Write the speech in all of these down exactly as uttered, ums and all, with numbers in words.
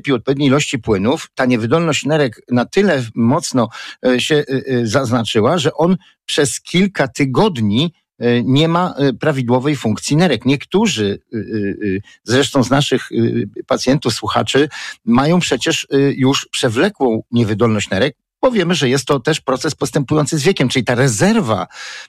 odpowiedniej ilości płynów, ta niewydolność nerek na tyle mocno się zaznaczyła, że on przez kilka tygodni nie ma prawidłowej funkcji nerek. Niektórzy zresztą z naszych pacjentów, słuchaczy mają przecież już przewlekłą niewydolność nerek, bo wiemy, że jest to też proces postępujący z wiekiem, czyli ta rezerwa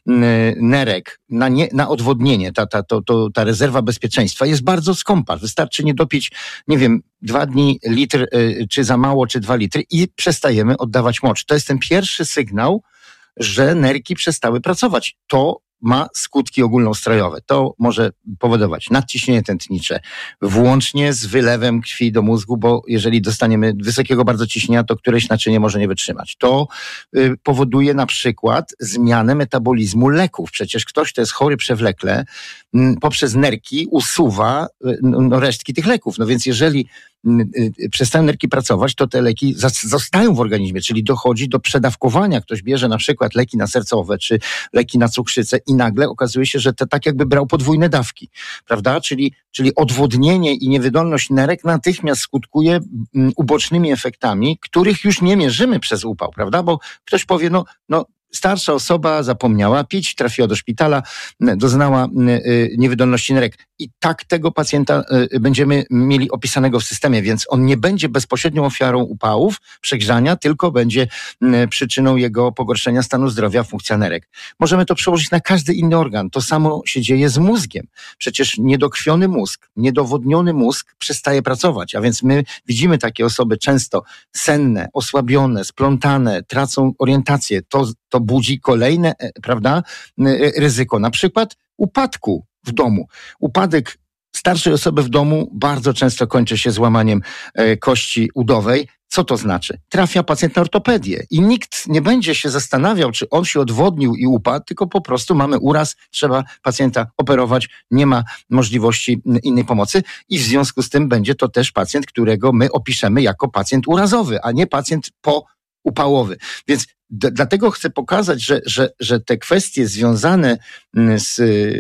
nerek na, nie, na odwodnienie, ta, ta, to, to, ta rezerwa bezpieczeństwa jest bardzo skąpa. Wystarczy nie dopić, nie wiem, dwa dni litr, czy za mało, czy dwa litry i przestajemy oddawać mocz. To jest ten pierwszy sygnał, że nerki przestały pracować. To ma skutki ogólnoustrojowe. To może powodować nadciśnienie tętnicze, włącznie z wylewem krwi do mózgu, bo jeżeli dostaniemy wysokiego bardzo ciśnienia, to któreś naczynie może nie wytrzymać. To y, powoduje na przykład zmianę metabolizmu leków. Przecież ktoś, kto jest chory przewlekle, y, poprzez nerki usuwa y, no, resztki tych leków. No więc jeżeli przestają nerki pracować, to te leki zostają w organizmie, czyli dochodzi do przedawkowania. Ktoś bierze na przykład leki na sercowe, czy leki na cukrzycę i nagle okazuje się, że to tak jakby brał podwójne dawki, prawda? Czyli, czyli odwodnienie i niewydolność nerek natychmiast skutkuje ubocznymi efektami, których już nie mierzymy przez upał, prawda? Bo ktoś powie, no, no starsza osoba zapomniała pić, trafiła do szpitala, doznała niewydolności nerek. I tak tego pacjenta będziemy mieli opisanego w systemie, więc on nie będzie bezpośrednią ofiarą upałów, przegrzania, tylko będzie przyczyną jego pogorszenia stanu zdrowia, funkcja nerek. Możemy to przełożyć na każdy inny organ. To samo się dzieje z mózgiem. Przecież niedokrwiony mózg, niedowodniony mózg przestaje pracować, a więc my widzimy takie osoby często senne, osłabione, splątane, tracą orientację. To, to budzi kolejne, prawda, ryzyko. Na przykład upadku w domu. Upadek starszej osoby w domu bardzo często kończy się złamaniem kości udowej. Co to znaczy? Trafia pacjent na ortopedię i nikt nie będzie się zastanawiał, czy on się odwodnił i upadł, tylko po prostu mamy uraz, trzeba pacjenta operować, nie ma możliwości innej pomocy i w związku z tym będzie to też pacjent, którego my opiszemy jako pacjent urazowy, a nie pacjent poupałowy. Więc D- dlatego chcę pokazać, że, że, że te kwestie związane z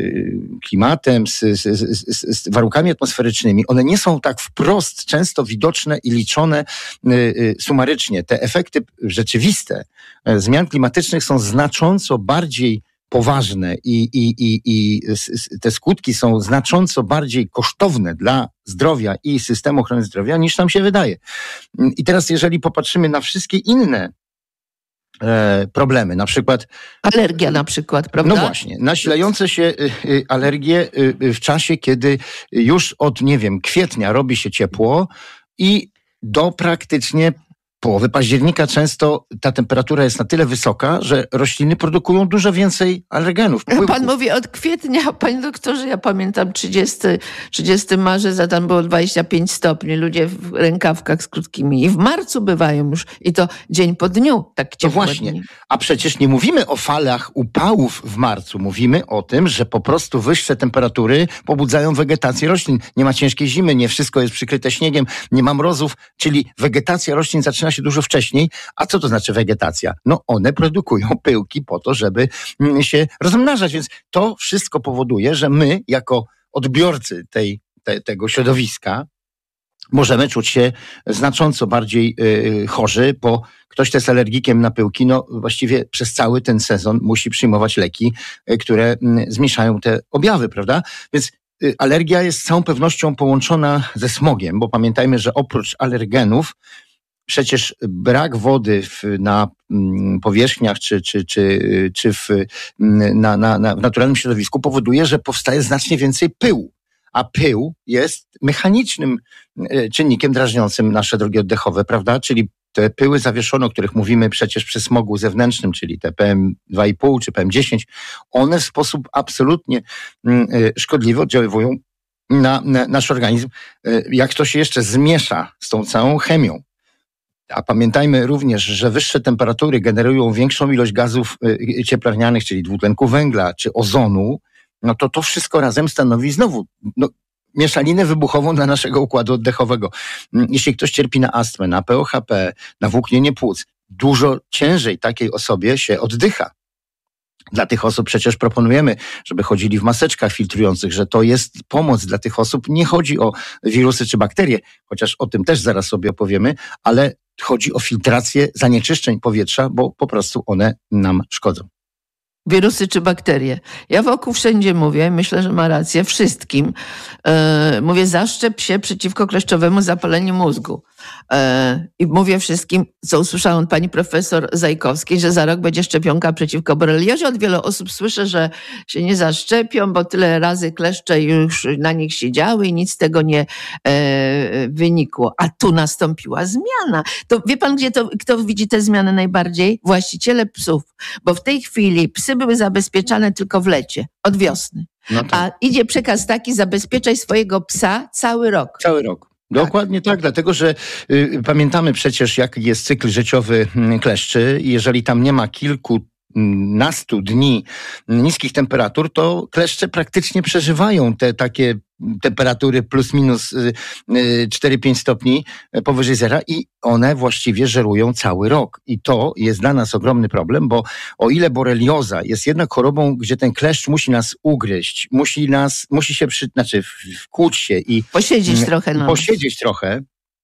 klimatem, z, z, z, z warunkami atmosferycznymi, one nie są tak wprost często widoczne i liczone y, y, sumarycznie. Te efekty rzeczywiste y, zmian klimatycznych są znacząco bardziej poważne i, i, i, i te skutki są znacząco bardziej kosztowne dla zdrowia i systemu ochrony zdrowia, niż nam się wydaje. I teraz jeżeli popatrzymy na wszystkie inne problemy, na przykład alergia na przykład, prawda? No właśnie, nasilające się alergie w czasie, kiedy już od, nie wiem, kwietnia robi się ciepło i do praktycznie połowy października często ta temperatura jest na tyle wysoka, że rośliny produkują dużo więcej alergenów. Płyłków. Pan mówi od kwietnia, panie doktorze, ja pamiętam trzydziesty marzec, a tam było dwadzieścia pięć stopni, ludzie w rękawkach z krótkimi i w marcu bywają już i to dzień po dniu, tak ciepło. No właśnie, a przecież nie mówimy o falach upałów w marcu, mówimy o tym, że po prostu wyższe temperatury pobudzają wegetację roślin. Nie ma ciężkiej zimy, nie wszystko jest przykryte śniegiem, nie ma mrozów, czyli wegetacja roślin zaczyna się dużo wcześniej. A co to znaczy wegetacja? No one produkują pyłki po to, żeby się rozmnażać, więc to wszystko powoduje, że my jako odbiorcy tej, te, tego środowiska możemy czuć się znacząco bardziej y, chorzy, bo ktoś, kto jest alergikiem na pyłki, no właściwie przez cały ten sezon musi przyjmować leki, y, które y, zmniejszają te objawy, prawda? Więc y, alergia jest z całą pewnością połączona ze smogiem, bo pamiętajmy, że oprócz alergenów przecież brak wody w, na mm, powierzchniach czy, czy, czy, czy w, na, na, na, w naturalnym środowisku powoduje, że powstaje znacznie więcej pyłu. A pył jest mechanicznym czynnikiem drażniącym nasze drogi oddechowe, prawda? Czyli te pyły zawieszone, o których mówimy przecież przy smogu zewnętrznym, czyli te P M dwa i pół czy P M dziesięć, one w sposób absolutnie szkodliwy oddziaływują na, na nasz organizm. Jak to się jeszcze zmiesza z tą całą chemią. A pamiętajmy również, że wyższe temperatury generują większą ilość gazów cieplarnianych, czyli dwutlenku węgla czy ozonu, no to to wszystko razem stanowi znowu no, mieszaninę wybuchową dla naszego układu oddechowego. Jeśli ktoś cierpi na astmę, na P O H P, na włóknienie płuc, dużo ciężej takiej osobie się oddycha. Dla tych osób przecież proponujemy, żeby chodzili w maseczkach filtrujących, że to jest pomoc dla tych osób. Nie chodzi o wirusy czy bakterie, chociaż o tym też zaraz sobie opowiemy, ale chodzi o filtrację zanieczyszczeń powietrza, bo po prostu one nam szkodzą. Wirusy czy bakterie. Ja wokół wszędzie mówię, myślę, że ma rację, wszystkim. E, mówię, zaszczep się przeciwko kleszczowemu zapaleniu mózgu. E, I mówię wszystkim, co usłyszałam od pani profesor Zajkowskiej, że za rok będzie szczepionka przeciwko boreliozie. Od wielu osób słyszę, że się nie zaszczepią, bo tyle razy kleszcze już na nich siedziały i nic z tego nie e, wynikło. A tu nastąpiła zmiana. To wie pan, gdzie to, kto widzi tę zmianę najbardziej? Właściciele psów. Bo w tej chwili psy były zabezpieczane tylko w lecie, od wiosny. No tak. A idzie przekaz taki, zabezpieczaj swojego psa cały rok. Cały rok. Dokładnie tak, tak dlatego że y, pamiętamy przecież, jaki jest cykl życiowy kleszczy i jeżeli tam nie ma kilku nastu dni niskich temperatur, to kleszcze praktycznie przeżywają te takie temperatury plus minus cztery pięć stopni powyżej zera i one właściwie żerują cały rok. I to jest dla nas ogromny problem, bo o ile borelioza jest jednak chorobą, gdzie ten kleszcz musi nas ugryźć, musi nas, musi się przy, znaczy wkłuć się i posiedzieć trochę. No. Posiedzieć trochę.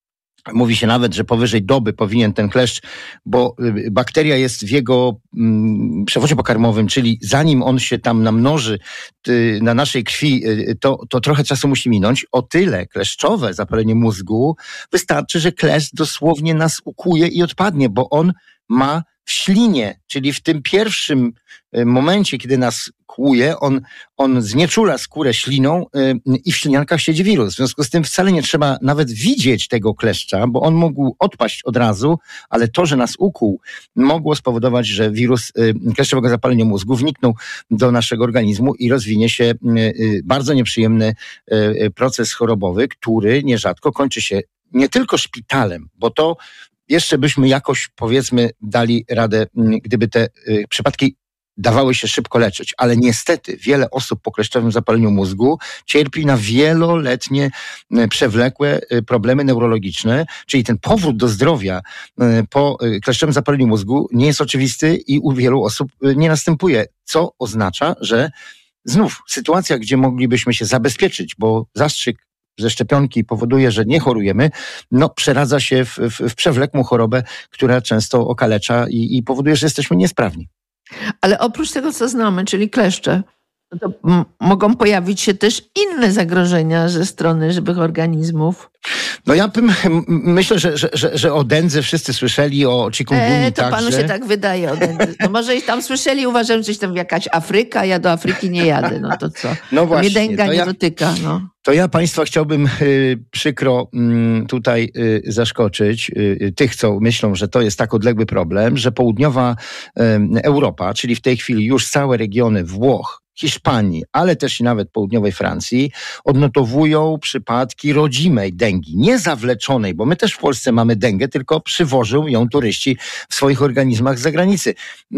Mówi się nawet, że powyżej doby powinien ten kleszcz, bo bakteria jest w jego mm, przewodzie pokarmowym, czyli zanim on się tam namnoży y, na naszej krwi, y, to, to trochę czasu musi minąć. O tyle kleszczowe zapalenie mózgu wystarczy, że kleszcz dosłownie nas ukuje i odpadnie, bo on ma w ślinie, czyli w tym pierwszym momencie, kiedy nas kłuje, on, on znieczula skórę śliną yy, i w śliniankach siedzi wirus. W związku z tym wcale nie trzeba nawet widzieć tego kleszcza, bo on mógł odpaść od razu, ale to, że nas ukłuł, mogło spowodować, że wirus yy, kleszczowego zapalenia mózgu wniknął do naszego organizmu i rozwinie się yy, bardzo nieprzyjemny yy, proces chorobowy, który nierzadko kończy się nie tylko szpitalem, bo to jeszcze byśmy jakoś, powiedzmy, dali radę, gdyby te y, przypadki dawały się szybko leczyć. Ale niestety wiele osób po kleszczowym zapaleniu mózgu cierpi na wieloletnie, y, przewlekłe y, problemy neurologiczne, czyli ten powrót do zdrowia y, po y, kleszczowym zapaleniu mózgu nie jest oczywisty i u wielu osób y, nie następuje, co oznacza, że znów sytuacja, gdzie moglibyśmy się zabezpieczyć, bo zastrzyk ze szczepionki powoduje, że nie chorujemy, no przeradza się w, w, w przewlekłą chorobę, która często okalecza i, i powoduje, że jesteśmy niesprawni. Ale oprócz tego, co znamy, czyli kleszcze, to m- mogą pojawić się też inne zagrożenia ze strony żywych organizmów. No ja bym, myślę, że, że, że, że o dędze wszyscy słyszeli, o chikungunyi e, to także. panu się tak wydaje o dędze. No może i tam słyszeli, uważam, że coś tam jakaś Afryka, ja do Afryki nie jadę, no to co? No właśnie. Mnie dęga to nie ja, dotyka, no. To ja państwa chciałbym y, przykro y, tutaj y, zaskoczyć y, tych, co myślą, że to jest tak odległy problem, że południowa y, Europa, czyli w tej chwili już całe regiony Włoch, Hiszpanii, ale też i nawet południowej Francji, odnotowują przypadki rodzimej dengi, nie zawleczonej, bo my też w Polsce mamy dengę, tylko przywożą ją turyści w swoich organizmach z zagranicy.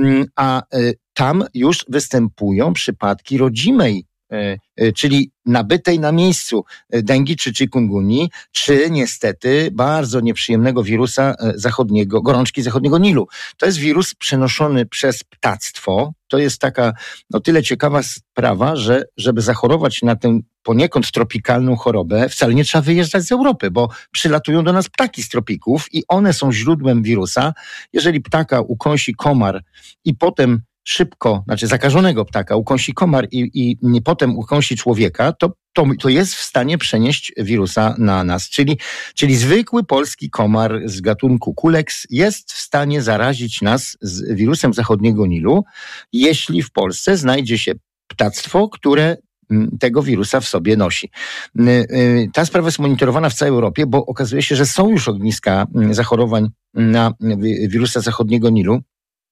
A tam już występują przypadki rodzimej, czyli nabytej na miejscu dengi czy chikungunyi, czy niestety bardzo nieprzyjemnego wirusa zachodniego, gorączki zachodniego Nilu. To jest wirus przenoszony przez ptactwo. To jest taka no tyle ciekawa sprawa, że żeby zachorować na tę poniekąd tropikalną chorobę, wcale nie trzeba wyjeżdżać z Europy, bo przylatują do nas ptaki z tropików i one są źródłem wirusa. Jeżeli ptaka ukąsi komar i potem szybko, znaczy zakażonego ptaka ukąsi komar i, i, i potem ukąsi człowieka, to, to, to jest w stanie przenieść wirusa na nas. Czyli, czyli zwykły polski komar z gatunku Culex jest w stanie zarazić nas z wirusem zachodniego Nilu, jeśli w Polsce znajdzie się ptactwo, które tego wirusa w sobie nosi. Ta sprawa jest monitorowana w całej Europie, bo okazuje się, że są już ogniska zachorowań na wirusa zachodniego Nilu.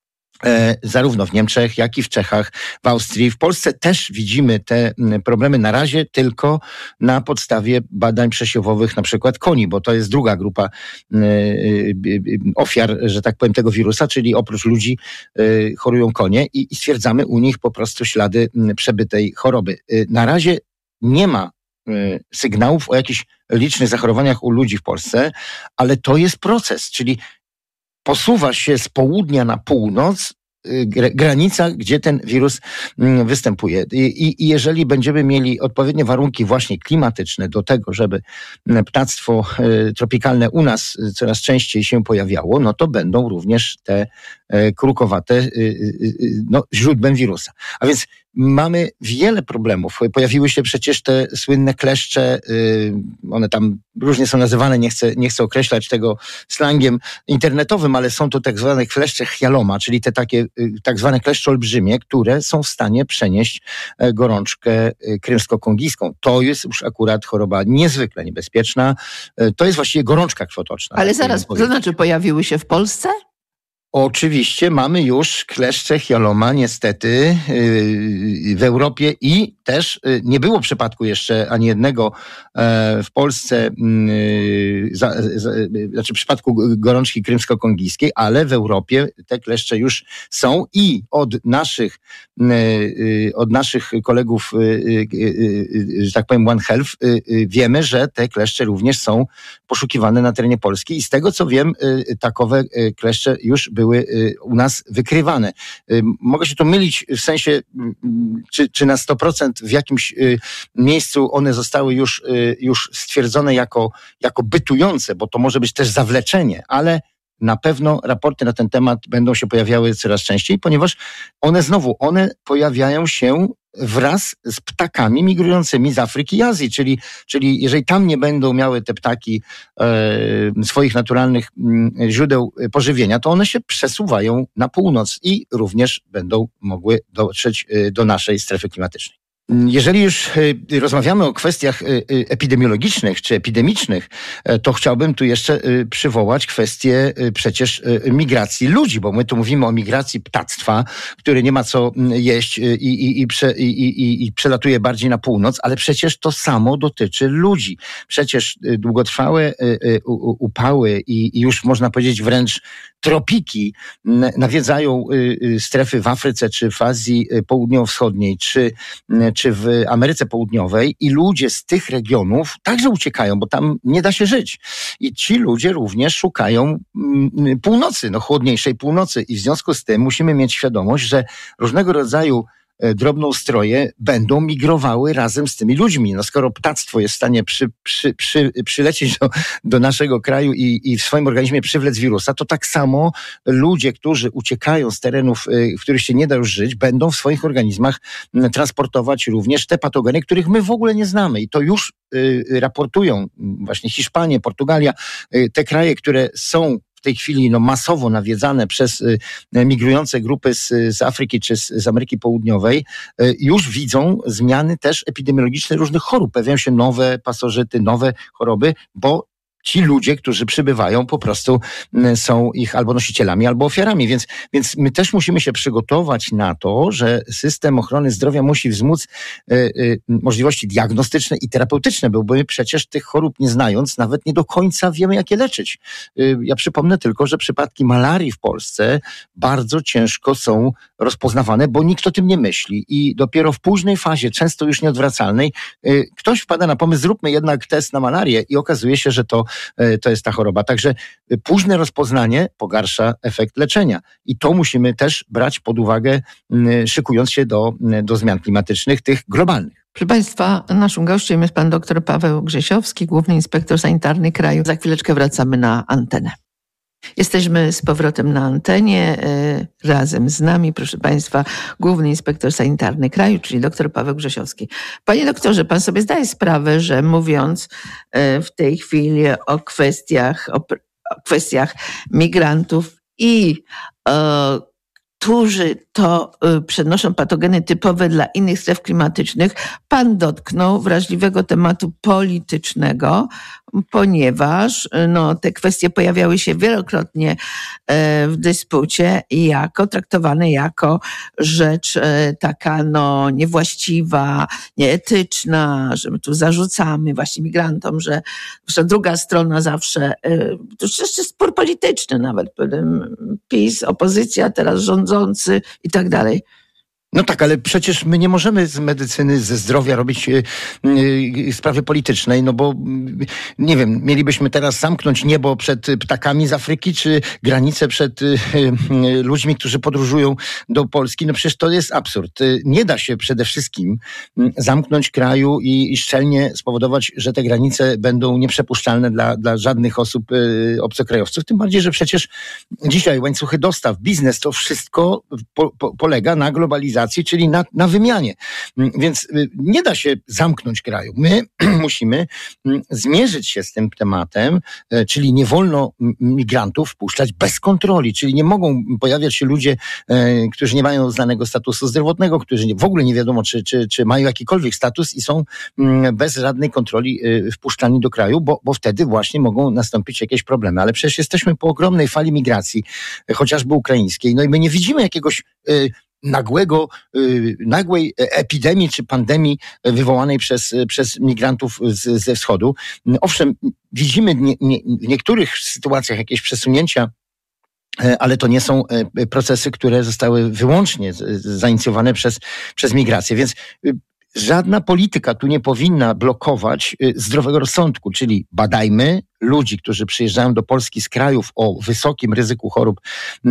Zarówno w Niemczech, jak i w Czechach, w Austrii. W Polsce też widzimy te problemy na razie tylko na podstawie badań przesiewowych, na przykład koni, bo to jest druga grupa ofiar, że tak powiem, tego wirusa, czyli oprócz ludzi chorują konie i stwierdzamy u nich po prostu ślady przebytej choroby. Na razie nie ma sygnałów o jakichś licznych zachorowaniach u ludzi w Polsce, ale to jest proces, czyli posuwa się z południa na północ granica, gdzie ten wirus występuje. I, I jeżeli będziemy mieli odpowiednie warunki właśnie klimatyczne do tego, żeby ptactwo tropikalne u nas coraz częściej się pojawiało, no to będą również te krukowate no, źródłem wirusa. A więc mamy wiele problemów. Pojawiły się przecież te słynne kleszcze, one tam różnie są nazywane, nie chcę, nie chcę określać tego slangiem internetowym, ale są to tak zwane kleszcze Chialoma, czyli te takie tak zwane kleszcze olbrzymie, które są w stanie przenieść gorączkę krymsko-kongijską. To jest już akurat choroba niezwykle niebezpieczna. To jest właściwie gorączka krwotoczna. Ale zaraz, to znaczy pojawiły się w Polsce? Oczywiście mamy już kleszcze Chialoma niestety w Europie i też nie było przypadku jeszcze ani jednego w Polsce, znaczy przypadku gorączki krymsko-kongijskiej, ale w Europie te kleszcze już są i od naszych, od naszych kolegów, że tak powiem One Health, wiemy, że te kleszcze również są poszukiwane na terenie Polski i z tego co wiem, takowe kleszcze już były u nas wykrywane. Mogę się tu mylić w sensie, czy, czy na sto procent w jakimś miejscu one zostały już, już stwierdzone jako, jako bytujące, bo to może być też zawleczenie, ale na pewno raporty na ten temat będą się pojawiały coraz częściej, ponieważ one znowu, one pojawiają się wraz z ptakami migrującymi z Afryki i Azji, czyli, czyli jeżeli tam nie będą miały te ptaki e, swoich naturalnych m, źródeł pożywienia, to one się przesuwają na północ i również będą mogły dotrzeć do naszej strefy klimatycznej. Jeżeli już rozmawiamy o kwestiach epidemiologicznych czy epidemicznych, to chciałbym tu jeszcze przywołać kwestię przecież migracji ludzi, bo my tu mówimy o migracji ptactwa, które nie ma co jeść i, i, i, prze, i, i, i przelatuje bardziej na północ, ale przecież to samo dotyczy ludzi. Przecież długotrwałe upały i, i już można powiedzieć wręcz tropiki nawiedzają strefy w Afryce, czy w Azji Południowo-Wschodniej, czy, czy w Ameryce Południowej i ludzie z tych regionów także uciekają, bo tam nie da się żyć. I ci ludzie również szukają północy, no chłodniejszej północy i w związku z tym musimy mieć świadomość, że różnego rodzaju drobnoustroje będą migrowały razem z tymi ludźmi. No skoro ptactwo jest w stanie przy, przy, przy, przylecieć do, do naszego kraju i, i w swoim organizmie przywlec wirusa, to tak samo ludzie, którzy uciekają z terenów, w których się nie da już żyć, będą w swoich organizmach transportować również te patogeny, których my w ogóle nie znamy. I to już y, raportują właśnie Hiszpania, Portugalia, y, te kraje, które są w tej chwili no, masowo nawiedzane przez y, migrujące grupy z, z Afryki czy z, z Ameryki Południowej, y, już widzą zmiany też epidemiologiczne różnych chorób. Pojawiają się nowe pasożyty, nowe choroby, bo ci ludzie, którzy przybywają, po prostu są ich albo nosicielami, albo ofiarami. Więc, więc my też musimy się przygotować na to, że system ochrony zdrowia musi wzmóc y, y, możliwości diagnostyczne i terapeutyczne, bo my przecież tych chorób nie znając, nawet nie do końca wiemy, jak je leczyć. Y, ja przypomnę tylko, że przypadki malarii w Polsce bardzo ciężko są rozpoznawane, bo nikt o tym nie myśli. I dopiero w późnej fazie, często już nieodwracalnej, y, ktoś wpada na pomysł, zróbmy jednak test na malarię i okazuje się, że to to jest ta choroba. Także późne rozpoznanie pogarsza efekt leczenia. I to musimy też brać pod uwagę, szykując się do, do zmian klimatycznych, tych globalnych. Proszę Państwa, naszym gościem jest pan dr Paweł Grzesiowski, główny inspektor sanitarny kraju. Za chwileczkę wracamy na antenę. Jesteśmy z powrotem na antenie. Razem z nami, proszę Państwa, główny inspektor sanitarny kraju, czyli dr Paweł Grzesiowski. Panie doktorze, pan sobie zdaje sprawę, że mówiąc w tej chwili o kwestiach, o, o kwestiach migrantów i o, którzy to y, przenoszą patogeny typowe dla innych stref klimatycznych, pan dotknął wrażliwego tematu politycznego, ponieważ no, te kwestie pojawiały się wielokrotnie w dyspucie i jako traktowane jako rzecz taka no, niewłaściwa, nieetyczna, że my tu zarzucamy właśnie migrantom, że, że druga strona zawsze, to jeszcze spór polityczny nawet, PiS, opozycja, teraz rządzący i tak dalej. No tak, ale przecież my nie możemy z medycyny, ze zdrowia robić y, y, sprawy politycznej, no bo nie wiem, mielibyśmy teraz zamknąć niebo przed ptakami z Afryki, czy granice przed y, y, ludźmi, którzy podróżują do Polski. No przecież to jest absurd. Nie da się przede wszystkim zamknąć kraju i, i szczelnie spowodować, że te granice będą nieprzepuszczalne dla, dla żadnych osób y, obcokrajowców. Tym bardziej, że przecież dzisiaj łańcuchy dostaw, biznes, to wszystko po, po, polega na globalizacji, czyli na, na wymianie. Więc nie da się zamknąć kraju. My musimy zmierzyć się z tym tematem, czyli nie wolno migrantów wpuszczać bez kontroli, czyli nie mogą pojawiać się ludzie, którzy nie mają znanego statusu zdrowotnego, którzy nie, w ogóle nie wiadomo, czy, czy, czy mają jakikolwiek status i są bez żadnej kontroli wpuszczani do kraju, bo, bo wtedy właśnie mogą nastąpić jakieś problemy. Ale przecież jesteśmy po ogromnej fali migracji, chociażby ukraińskiej, no i my nie widzimy jakiegoś nagłego, nagłej epidemii czy pandemii wywołanej przez, przez migrantów z, ze wschodu. Owszem, widzimy nie, nie, w niektórych sytuacjach jakieś przesunięcia, ale to nie są procesy, które zostały wyłącznie zainicjowane przez, przez migrację. Więc żadna polityka tu nie powinna blokować zdrowego rozsądku, czyli badajmy ludzi, którzy przyjeżdżają do Polski z krajów o wysokim ryzyku chorób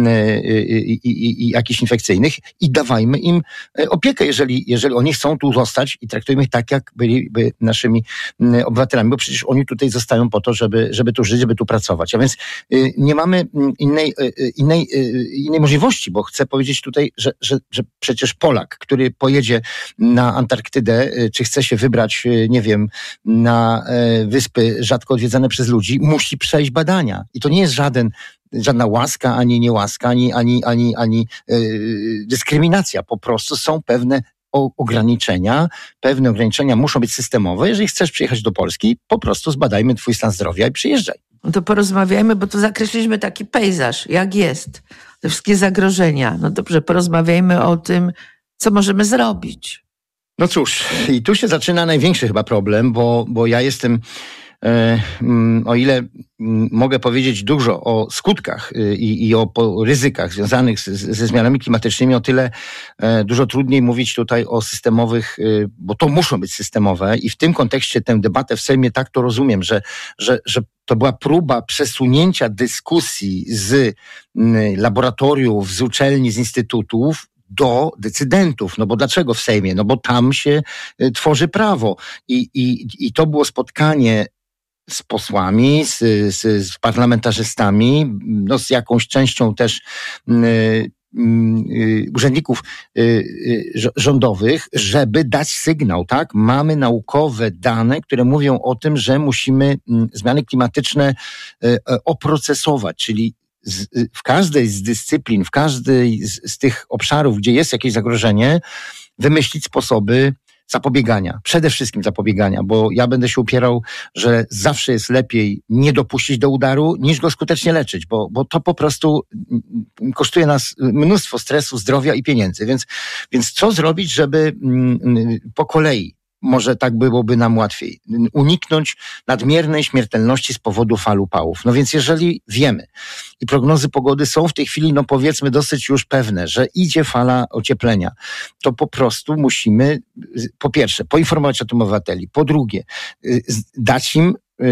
i, i, i jakichś infekcyjnych i dawajmy im opiekę, jeżeli, jeżeli oni chcą tu zostać i traktujmy ich tak, jak byliby naszymi obywatelami, bo przecież oni tutaj zostają po to, żeby, żeby tu żyć, żeby tu pracować. A więc nie mamy innej, innej, innej możliwości, bo chcę powiedzieć tutaj, że, że, że przecież Polak, który pojedzie na Antarktydę, czy chce się wybrać, nie wiem, na wyspy rzadko odwiedzane przez ludzi, ludzi, musi przejść badania. I to nie jest żaden, żadna łaska, ani niełaska, ani, ani, ani, ani yy, dyskryminacja. Po prostu są pewne o, ograniczenia. Pewne ograniczenia muszą być systemowe. Jeżeli chcesz przyjechać do Polski, po prostu zbadajmy twój stan zdrowia i przyjeżdżaj. No to porozmawiajmy, bo tu zakreśliliśmy taki pejzaż, jak jest. Te wszystkie zagrożenia. No dobrze, porozmawiajmy o tym, co możemy zrobić. No cóż, i tu się zaczyna największy chyba problem, bo, bo ja jestem o ile mogę powiedzieć dużo o skutkach i, i o ryzykach związanych z, ze zmianami klimatycznymi, o tyle dużo trudniej mówić tutaj o systemowych, bo to muszą być systemowe i w tym kontekście tę debatę w Sejmie tak to rozumiem, że, że, że to była próba przesunięcia dyskusji z laboratoriów, z uczelni, z instytutów do decydentów. No bo dlaczego w Sejmie? No bo tam się tworzy prawo i, i, i to było spotkanie z posłami, z, z, z parlamentarzystami, no z jakąś częścią też y, y, urzędników y, y, rządowych, żeby dać sygnał, tak? Mamy naukowe dane, które mówią o tym, że musimy y, zmiany klimatyczne y, y, oprocesować, czyli z, y, w każdej z dyscyplin, w każdej z, z tych obszarów, gdzie jest jakieś zagrożenie, wymyślić sposoby zapobiegania, przede wszystkim zapobiegania, bo ja będę się upierał, że zawsze jest lepiej nie dopuścić do udaru, niż go skutecznie leczyć, bo, bo to po prostu kosztuje nas mnóstwo stresu, zdrowia i pieniędzy. Więc, więc co zrobić, żeby po kolei, może tak byłoby nam łatwiej, uniknąć nadmiernej śmiertelności z powodu fal upałów. No więc jeżeli wiemy i prognozy pogody są w tej chwili, no powiedzmy dosyć już pewne, że idzie fala ocieplenia, to po prostu musimy po pierwsze poinformować o tym obywateli, po drugie dać im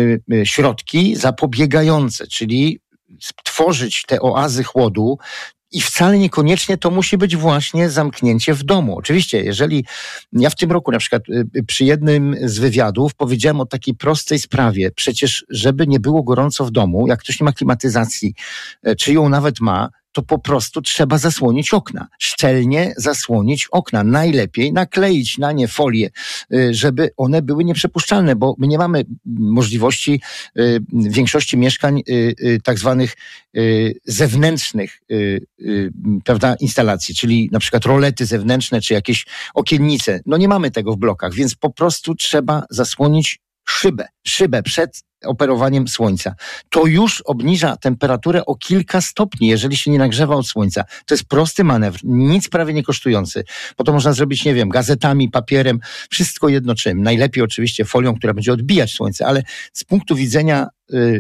środki zapobiegające, czyli stworzyć te oazy chłodu. I wcale niekoniecznie to musi być właśnie zamknięcie w domu. Oczywiście, jeżeli ja w tym roku na przykład przy jednym z wywiadów powiedziałem o takiej prostej sprawie, przecież żeby nie było gorąco w domu, jak ktoś nie ma klimatyzacji, czy ją nawet ma, to po prostu trzeba zasłonić okna. Szczelnie zasłonić okna. Najlepiej nakleić na nie folię, żeby one były nieprzepuszczalne, bo my nie mamy możliwości w większości mieszkań tak zwanych zewnętrznych, prawda, instalacji, czyli na przykład rolety zewnętrzne, czy jakieś okiennice. No nie mamy tego w blokach, więc po prostu trzeba zasłonić szybę, szybę przed operowaniem słońca. To już obniża temperaturę o kilka stopni, jeżeli się nie nagrzewa od słońca. To jest prosty manewr, nic prawie nie kosztujący, bo to można zrobić, nie wiem, gazetami, papierem, wszystko jedno czym. Najlepiej oczywiście folią, która będzie odbijać słońce, ale z punktu widzenia y,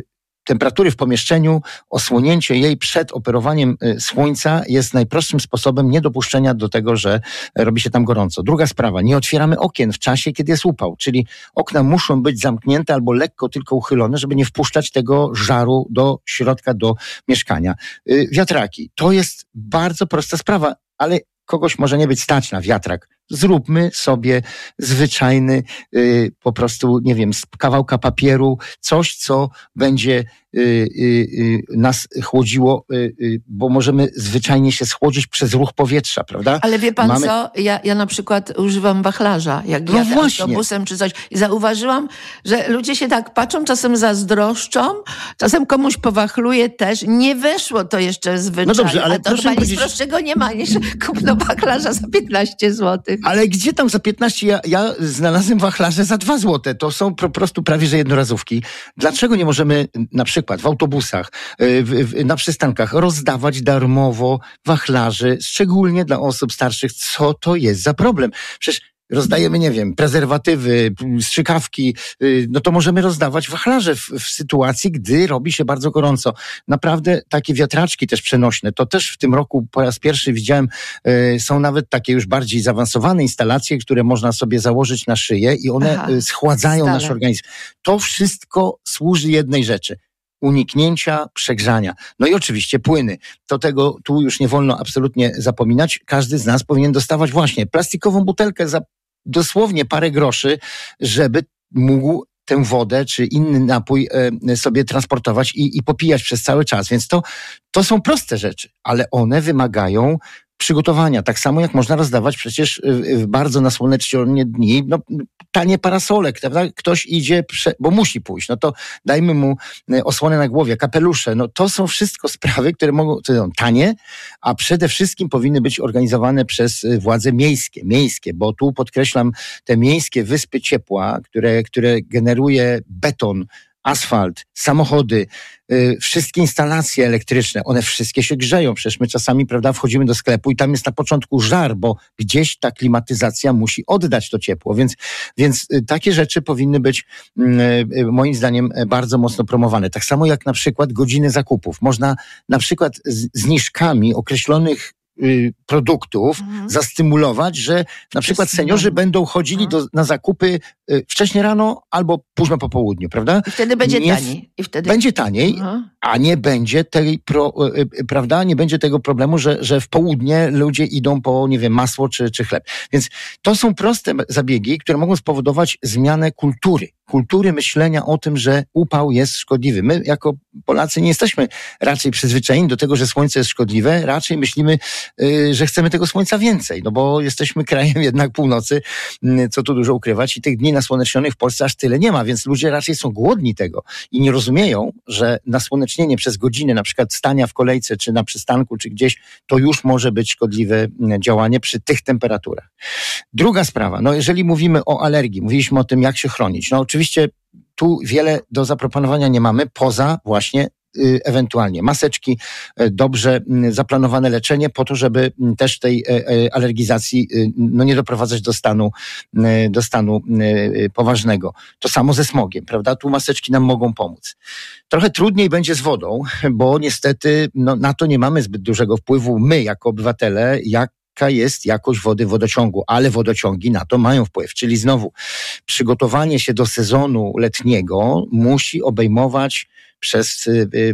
temperatury w pomieszczeniu, osłonięcie jej przed operowaniem słońca jest najprostszym sposobem niedopuszczenia do tego, że robi się tam gorąco. Druga sprawa, nie otwieramy okien w czasie, kiedy jest upał, czyli okna muszą być zamknięte albo lekko tylko uchylone, żeby nie wpuszczać tego żaru do środka, do mieszkania. Wiatraki, to jest bardzo prosta sprawa, ale kogoś może nie być stać na wiatrak. Zróbmy sobie zwyczajny, y, po prostu, nie wiem, z kawałka papieru, coś, co będzie y, y, y, nas chłodziło, y, y, bo możemy zwyczajnie się schłodzić przez ruch powietrza, prawda? Ale wie pan Mamy... co? Ja, ja na przykład używam wachlarza, jak no jadę właśnie. autobusem czy coś. I zauważyłam, że ludzie się tak patrzą, czasem zazdroszczą, czasem komuś powachluje też. Nie weszło to jeszcze zwyczajnie. No dobrze, ale a to proszę chyba nic powiedzieć... prostszego nie ma niż kupno wachlarza za piętnaście złotych. Ale gdzie tam za piętnaście? Ja, ja znalazłem wachlarze za dwa złote. To są po prostu prawie że jednorazówki. Dlaczego nie możemy na przykład w autobusach, w, w, na przystankach rozdawać darmowo wachlarzy, szczególnie dla osób starszych? Co to jest za problem? Przecież rozdajemy, nie wiem, prezerwatywy, strzykawki, no to możemy rozdawać wachlarze w, w sytuacji, gdy robi się bardzo gorąco. Naprawdę takie wiatraczki też przenośne, to też w tym roku po raz pierwszy widziałem, y, są nawet takie już bardziej zaawansowane instalacje, które można sobie założyć na szyję i one Aha, schładzają stale. nasz organizm. To wszystko służy jednej rzeczy. Uniknięcia przegrzania. No i oczywiście płyny. To tego tu już nie wolno absolutnie zapominać. Każdy z nas powinien dostawać właśnie plastikową butelkę za dosłownie parę groszy, żeby mógł tę wodę czy inny napój e, sobie transportować i, i popijać przez cały czas. Więc to, to są proste rzeczy, ale one wymagają przygotowania. Tak samo jak można rozdawać przecież w, w bardzo nasłonecznione dni, no, tanie parasolek, prawda? Ktoś idzie, prze, bo musi pójść, no to dajmy mu osłonę na głowie, kapelusze. No to są wszystko sprawy, które mogą, to są tanie, a przede wszystkim powinny być organizowane przez władze miejskie, miejskie, bo tu podkreślam te miejskie wyspy ciepła, które, które generuje beton, asfalt, samochody, yy, wszystkie instalacje elektryczne, one wszystkie się grzeją. Przecież my czasami, prawda, wchodzimy do sklepu i tam jest na początku żar, bo gdzieś ta klimatyzacja musi oddać to ciepło. Więc, więc yy, takie rzeczy powinny być yy, yy, moim zdaniem yy, bardzo mocno promowane. Tak samo jak na przykład godziny zakupów. Można na przykład z zniżkami określonych produktów mhm. zastymulować, że na przykład seniorzy będą chodzili do, na zakupy wcześnie rano albo późno po południu, prawda? I wtedy będzie nie, taniej. I wtedy... Będzie taniej, mhm. a nie będzie tej, pro, prawda, nie będzie tego problemu, że, że w południe ludzie idą po, nie wiem, masło czy, czy chleb. Więc to są proste zabiegi, które mogą spowodować zmianę kultury. Kultury myślenia o tym, że upał jest szkodliwy. My jako Polacy nie jesteśmy raczej przyzwyczajeni do tego, że słońce jest szkodliwe. Raczej myślimy, yy, że chcemy tego słońca więcej, no bo jesteśmy krajem jednak północy, yy, co tu dużo ukrywać i tych dni nasłonecznionych w Polsce aż tyle nie ma, więc ludzie raczej są głodni tego i nie rozumieją, że nasłonecznienie przez godzinę, na przykład stania w kolejce, czy na przystanku, czy gdzieś, to już może być szkodliwe działanie przy tych temperaturach. Druga sprawa, no jeżeli mówimy o alergii, mówiliśmy o tym, jak się chronić, no oczywiście tu wiele do zaproponowania nie mamy, poza właśnie y, ewentualnie maseczki, y, dobrze y, zaplanowane leczenie po to, żeby y, też tej y, y, alergizacji y, no nie doprowadzać do stanu, y, do stanu y, poważnego. To samo ze smogiem, prawda? Tu maseczki nam mogą pomóc. Trochę trudniej będzie z wodą, bo niestety no, na to nie mamy zbyt dużego wpływu my jako obywatele, jak jaka jest jakość wody w wodociągu, ale wodociągi na to mają wpływ. Czyli znowu przygotowanie się do sezonu letniego musi obejmować przez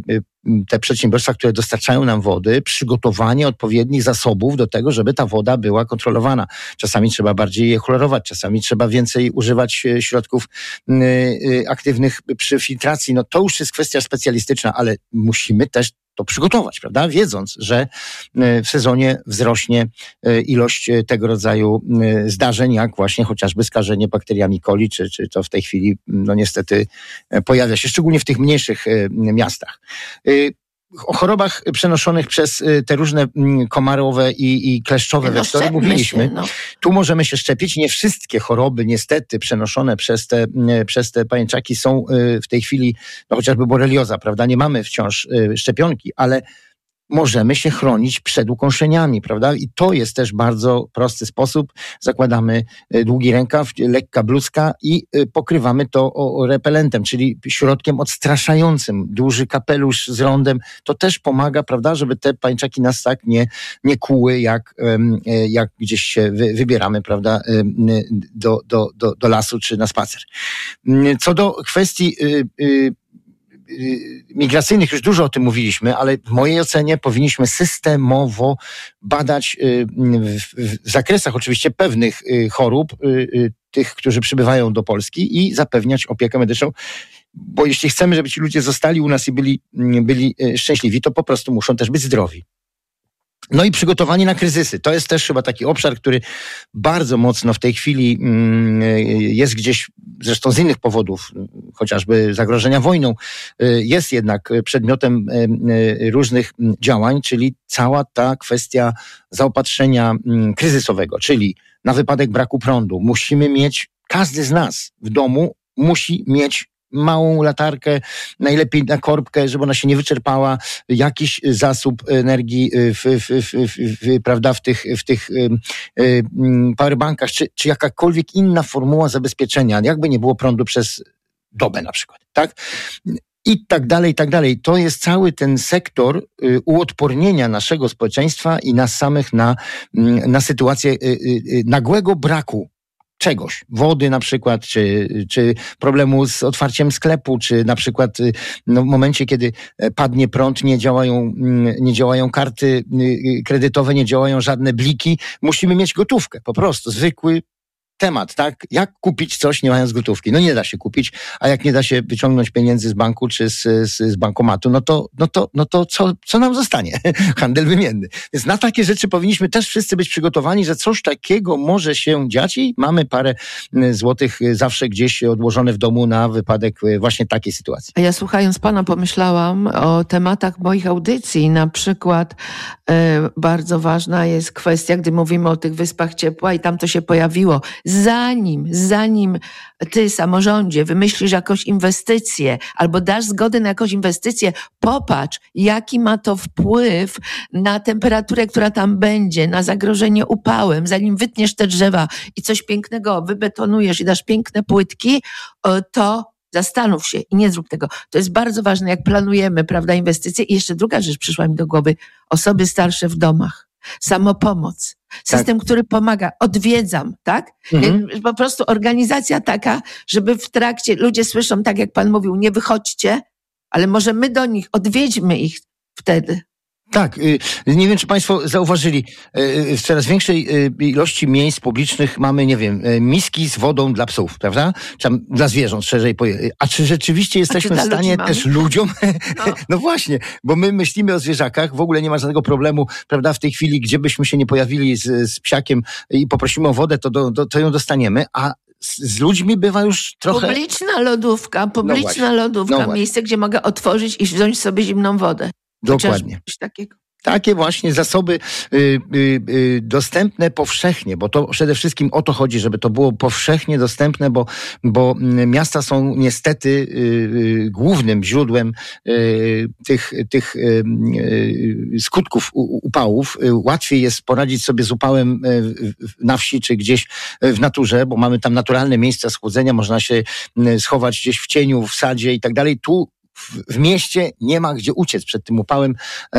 te przedsiębiorstwa, które dostarczają nam wody, przygotowanie odpowiednich zasobów do tego, żeby ta woda była kontrolowana. Czasami trzeba bardziej je chlorować, czasami trzeba więcej używać środków aktywnych przy filtracji. No to już jest kwestia specjalistyczna, ale musimy też to przygotować, prawda? Wiedząc, że w sezonie wzrośnie ilość tego rodzaju zdarzeń, jak właśnie chociażby skażenie bakteriami coli, czy, czy to w tej chwili, no niestety pojawia się, szczególnie w tych mniejszych miastach. O chorobach przenoszonych przez te różne komarowe i, i kleszczowe no, wektory mówiliśmy. Się, no. Tu możemy się szczepić. Nie wszystkie choroby niestety przenoszone przez te, przez te pajęczaki są w tej chwili, no chociażby borelioza, prawda? Nie mamy wciąż szczepionki, ale możemy się chronić przed ukąszeniami, prawda? I to jest też bardzo prosty sposób. Zakładamy długi rękaw, lekka bluzka i pokrywamy to repelentem, czyli środkiem odstraszającym. Duży kapelusz z rondem, to też pomaga, prawda, żeby te pańczaki nas tak nie, nie kłuły, jak, jak gdzieś się wybieramy, prawda, do, do, do, do lasu czy na spacer. Co do kwestii migracyjnych, już dużo o tym mówiliśmy, ale w mojej ocenie powinniśmy systemowo badać w zakresach oczywiście pewnych chorób tych, którzy przybywają do Polski i zapewniać opiekę medyczną, bo jeśli chcemy, żeby ci ludzie zostali u nas i byli, byli szczęśliwi, to po prostu muszą też być zdrowi. No i przygotowanie na kryzysy. To jest też chyba taki obszar, który bardzo mocno w tej chwili jest gdzieś, zresztą z innych powodów, chociażby zagrożenia wojną, jest jednak przedmiotem różnych działań, czyli cała ta kwestia zaopatrzenia kryzysowego, czyli na wypadek braku prądu musimy mieć, każdy z nas w domu musi mieć małą latarkę, najlepiej na korbkę, żeby ona się nie wyczerpała, jakiś zasób energii w, w, w, w, w, prawda, w tych, w tych y, powerbankach, czy, czy jakakolwiek inna formuła zabezpieczenia, jakby nie było prądu przez dobę na przykład, tak? I tak dalej, i tak dalej. To jest cały ten sektor y, uodpornienia naszego społeczeństwa i nas samych na, y, na sytuację y, y, nagłego braku czegoś, wody na przykład, czy, czy problemu z otwarciem sklepu, czy na przykład no, w momencie, kiedy padnie prąd, nie działają, nie działają karty kredytowe, nie działają żadne bliki, musimy mieć gotówkę, po prostu, zwykły temat, tak? Jak kupić coś nie mając gotówki? No nie da się kupić, a jak nie da się wyciągnąć pieniędzy z banku czy z, z, z bankomatu, no to, no to, no to co, co nam zostanie? Handel wymienny. Więc na takie rzeczy powinniśmy też wszyscy być przygotowani, że coś takiego może się dziać i mamy parę złotych zawsze gdzieś odłożone w domu na wypadek właśnie takiej sytuacji. A ja słuchając pana pomyślałam o tematach moich audycji. Na przykład e, bardzo ważna jest kwestia, gdy mówimy o tych wyspach ciepła i tam to się pojawiło. Zanim, zanim ty, samorządzie, wymyślisz jakąś inwestycję albo dasz zgodę na jakąś inwestycję, popatrz, jaki ma to wpływ na temperaturę, która tam będzie, na zagrożenie upałem. Zanim wytniesz te drzewa i coś pięknego wybetonujesz i dasz piękne płytki, to zastanów się i nie zrób tego. To jest bardzo ważne, jak planujemy, prawda, inwestycje. I jeszcze druga rzecz przyszła mi do głowy. Osoby starsze w domach. Samopomoc. System, tak, który pomaga. Odwiedzam, tak? Mhm. Po prostu organizacja taka, żeby w trakcie, ludzie słyszą, tak jak pan mówił, nie wychodźcie, ale może my do nich, odwiedźmy ich wtedy. Tak, nie wiem, czy państwo zauważyli, w coraz większej ilości miejsc publicznych mamy, nie wiem, miski z wodą dla psów, prawda? Czy tam dla zwierząt, szerzej pojęte. A czy rzeczywiście jesteśmy w stanie też ludziom? No. no właśnie, bo my myślimy o zwierzakach, w ogóle nie ma żadnego problemu, prawda? W tej chwili, gdzie byśmy się nie pojawili z, z psiakiem i poprosimy o wodę, to, do, do, to ją dostaniemy, a z, z ludźmi bywa już trochę... Publiczna lodówka, publiczna no lodówka, no miejsce, gdzie mogę otworzyć i wziąć sobie zimną wodę. Dokładnie. Coś takiego. Takie właśnie zasoby y, y, y, dostępne powszechnie, bo to przede wszystkim o to chodzi, żeby to było powszechnie dostępne, bo, bo miasta są niestety y, y, głównym źródłem y, tych, tych y, y, skutków upałów. Łatwiej jest poradzić sobie z upałem na wsi czy gdzieś w naturze, bo mamy tam naturalne miejsca schłodzenia, można się schować gdzieś w cieniu, w sadzie i tak dalej. Tu w mieście nie ma gdzie uciec przed tym upałem.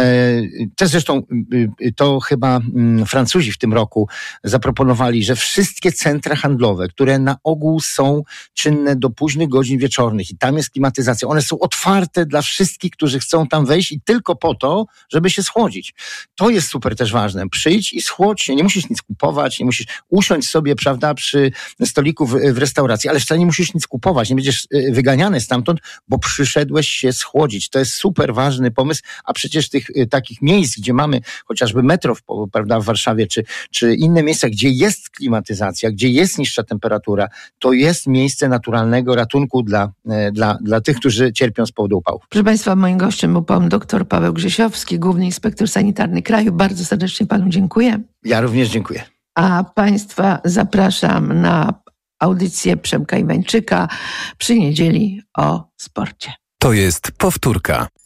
Też zresztą to chyba Francuzi w tym roku zaproponowali, że wszystkie centra handlowe, które na ogół są czynne do późnych godzin wieczornych i tam jest klimatyzacja, one są otwarte dla wszystkich, którzy chcą tam wejść i tylko po to, żeby się schłodzić. To jest super też ważne. Przyjdź i schłodź się. Nie musisz nic kupować, nie musisz usiąść sobie, prawda, przy stoliku w, w restauracji, ale wcale nie musisz nic kupować. Nie będziesz wyganiany stamtąd, bo przyszedłeś się schłodzić. To jest super ważny pomysł, a przecież tych y, takich miejsc, gdzie mamy chociażby metro, w, prawda, w Warszawie, czy, czy inne miejsca, gdzie jest klimatyzacja, gdzie jest niższa temperatura, to jest miejsce naturalnego ratunku dla, y, dla, dla tych, którzy cierpią z powodu upałów. Proszę państwa, moim gościem był pan dr Paweł Grzesiowski, główny inspektor sanitarny kraju. Bardzo serdecznie panu dziękuję. Ja również dziękuję. A państwa zapraszam na audycję Przemka Iwańczyka przy niedzieli o sporcie. To jest powtórka.